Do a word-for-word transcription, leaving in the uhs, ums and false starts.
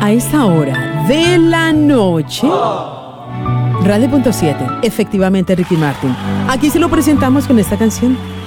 A esta hora de la noche, Radio Punto siete, efectivamente Ricky Martin. Aquí se lo presentamos con esta canción.